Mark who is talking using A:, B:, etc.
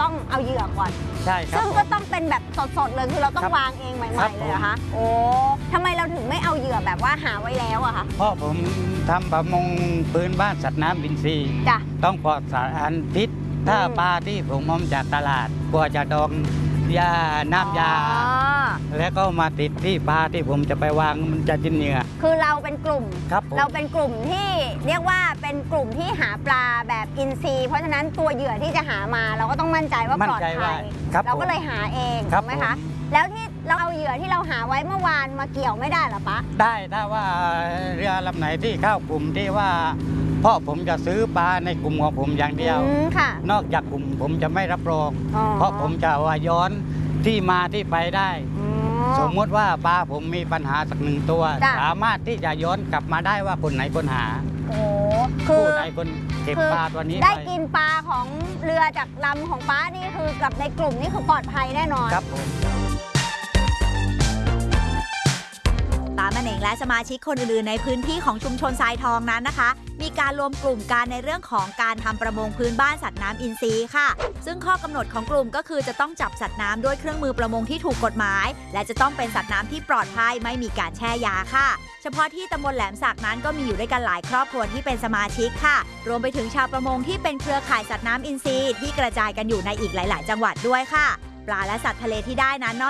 A: ต้องเอาเหยื่อก่อน
B: ใช่ครับ
A: ซึ่งก็ต้องเป็นแบบสดๆเลยคือเราต้องวางเองใหม่ๆเลยเหรอคะโอ้ทำไมเราถึงไม่เอาเหยื่อแบบว่าหาไว้แล้วอะคะ
B: เพราะผมทำประมงพื้นบ้านสัตว์น้ำอินทรีย์
A: จ้ะ
B: ต้องปลอดสารพิษถ้าปลาที่ผมมอมจากตลาดกลัวจะดองยาน้ำยาแล้วก็มาติดที่ปลาที่ผมจะไปวางมันจะกินเหยื่อ
A: คือเราเป็นกลุ่ม
B: ครับ
A: เราเป็นกลุ่มที่เรียกว่าเป็นกลุ่มที่หาปลาแบบอินทรีย์เพราะฉะนั้นตัวเหยื่อที่จะหามาเราก็ต้องมั่นใจว่าปลอดภัยเราก็เลยหาเองถูกไหมคะแล้วที่เราเอาเหยื่อที่เราหาไว้เมื่อวานมาเกี่ยวไม่ได้หรอปะ
B: ได้ถ้าว่าเรือลำไหนที่เข้ากลุ่มที่ว่าเพราะผมจะซื้อปลาในกลุ่มของผมอย่างเดียวนอกจากกลุ่มผมจะไม่รับรองเพราะผมจะว่าย้อนที่มาที่ไปได้สมมติว่าปลาผมมีปัญหาสักหนึ่งตัวสามารถที่จะย้อนกลับมาได้ว่าคนไหนคนหาผู้ไหนคนเก็บปลาตัวนี้
A: ได้กินปลาของเรือจากลำของป้านี่คือกับในกลุ่มนี่คือปลอดภัยแน่นอน
B: ครับผม
C: ป้ามันเองและสมาชิกคนอื่นๆในพื้นที่ของชุมชนทรายทองนั้นนะคะมีการรวมกลุ่มกันในเรื่องของการทำประมงพื้นบ้านสัตว์น้ำอินทรีย์ค่ะซึ่งข้อกำหนดของกลุ่มก็คือจะต้องจับสัตว์น้ำด้วยเครื่องมือประมงที่ถูกกฎหมายและจะต้องเป็นสัตว์น้ำที่ปลอดภัยไม่มีการแช่ยาค่ะเฉพาะที่ตำบลแหลมสักนั้นก็มีอยู่ด้วยกันหลายครอบครัวที่เป็นสมาชิกค่ะรวมไปถึงชาวประมงที่เป็นเครือข่ายสัตว์น้ำอินทรีย์ที่กระจายกันอยู่ในอีกหลายๆจังหวัดด้วยค่ะปลาและสัตว์ทะเลที่ได้นั้น